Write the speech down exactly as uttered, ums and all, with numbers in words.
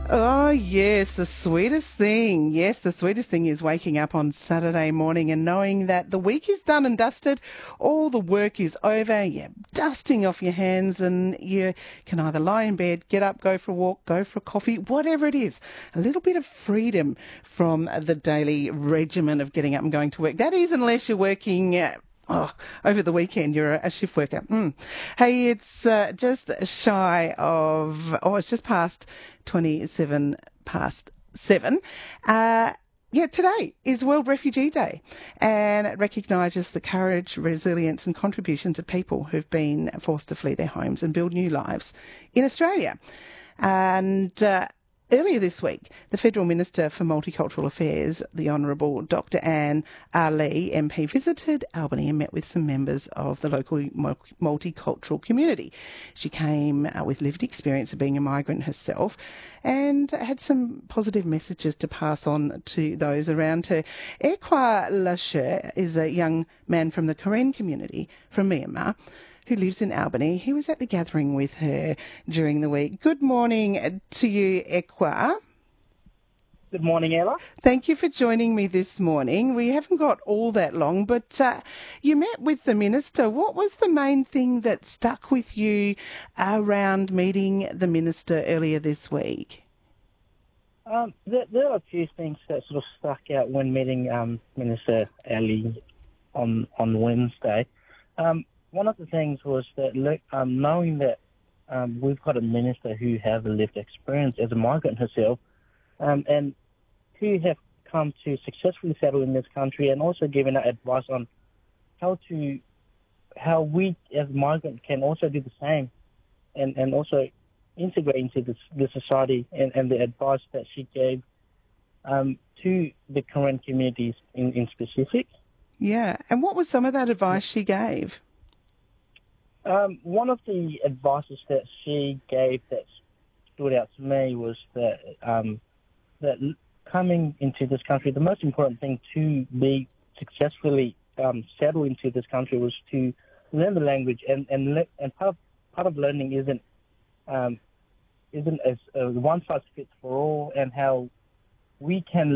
Oh, yes, the sweetest thing. Yes, the sweetest thing is waking up on Saturday morning and knowing that the week is done and dusted, all the work is over, you're dusting off your hands and you can either lie in bed, get up, go for a walk, go for a coffee, whatever it is. A little bit of freedom from the daily regimen of getting up and going to work. That is, unless you're working uh, Oh, over the weekend, you're a shift worker. Mm. Hey, it's uh, just shy of, oh, it's just past twenty-seven past seven. Uh, yeah, today is World Refugee Day, and it recognises the courage, resilience and contributions of people who've been forced to flee their homes and build new lives in Australia. And uh, earlier this week, the Federal Minister for Multicultural Affairs, the Honourable Doctor Anne Ali, M P, visited Albany and met with some members of the local multicultural community. She came uh, with lived experience of being a migrant herself and had some positive messages to pass on to those around her. Ekwa Lasher is a young man from the Karen community from Myanmar who lives in Albany. He was at the gathering with her during the week. Good morning to you, Ekwa. Good morning, Ella. Thank you for joining me this morning. We haven't got all that long, but uh, you met with the Minister. What was the main thing that stuck with you around meeting the Minister earlier this week? Um, there, there are a few things that sort of stuck out when meeting um, Minister Ali on, on Wednesday. Um, One of the things was that um, knowing that um, we've got a minister who has a lived experience as a migrant herself, um, and who have come to successfully settle in this country, and also giving her advice on how to, how we as migrants can also do the same, and, and also integrate into this, the society, and, and the advice that she gave um, to the current communities in, in specific. Yeah, and what was some of that advice she gave? Um, one of the advices that she gave that stood out to me was that um, that coming into this country, the most important thing to be successfully um, settled into this country was to learn the language, and and, le- and part of part of learning isn't um, isn't as uh, one size fits for all, and how we can